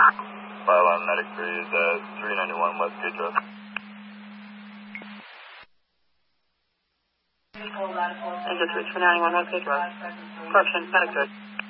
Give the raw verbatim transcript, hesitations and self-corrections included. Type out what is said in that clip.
Byline Medic three is at three ninety-one West Gate Road. Engine three, three ninety-one West Gate Road. Correction, Medic three.